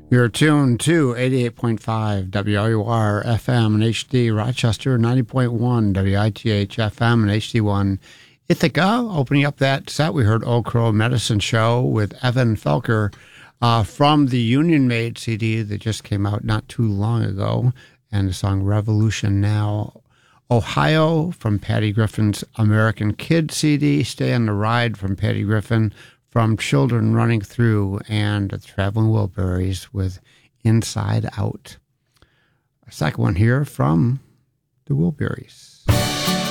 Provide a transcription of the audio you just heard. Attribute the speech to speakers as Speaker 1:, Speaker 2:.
Speaker 1: You're tuned to 88.5 WRUR FM and HD Rochester, 90.1 WITH FM and HD1 Ithaca. Opening up that set, we heard Old Crow Medicine Show with Evan Felker from the Union Made CD that just came out not too long ago, and the song Revolution Now. Ohio from Patty Griffin's American Kid CD, Stay on the Ride from Patty Griffin, from Children Running Through, and the Traveling Wilburys with Inside Out. A second one here from the Wilburys.